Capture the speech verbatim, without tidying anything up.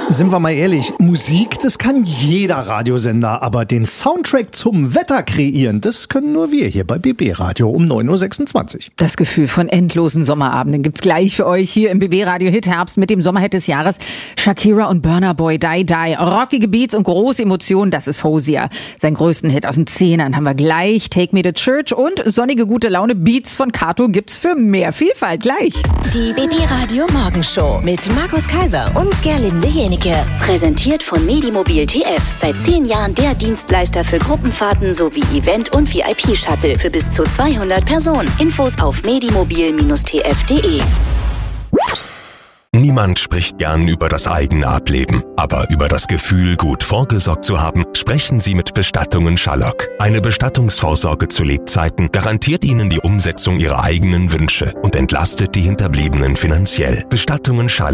Sind wir mal ehrlich, Musik, das kann jeder Radiosender, aber den Soundtrack zum Wetter kreieren, das können nur wir hier bei B B Radio um neun Uhr sechsundzwanzig. Das Gefühl von endlosen Sommerabenden gibt's gleich für euch hier im B B Radio Hit Herbst mit dem Sommerhit des Jahres. Shakira und Burna Boy, Die Die. Rockige Beats und große Emotionen, das ist Hosier. Seinen größten Hit aus den Zehnern haben wir gleich. Take Me to Church und sonnige gute Laune Beats von Kato gibt's für mehr Vielfalt gleich. Die B B Radio Morgenshow mit Markus Kaiser und Gerlinde Jenike. Präsentiert von Medimobil T F. Seit zehn Jahren der Dienstleister für Gruppenfahrten sowie Event- und V I P-Shuttle für bis zu zweihundert Personen. Infos auf medimobil T F punkt de. Niemand spricht gern über das eigene Ableben, aber über das Gefühl, gut vorgesorgt zu haben, sprechen Sie mit Bestattungen Schallock. Eine Bestattungsvorsorge zu Lebzeiten garantiert Ihnen die Umsetzung Ihrer eigenen Wünsche und entlastet die Hinterbliebenen finanziell. Bestattungen Schallock.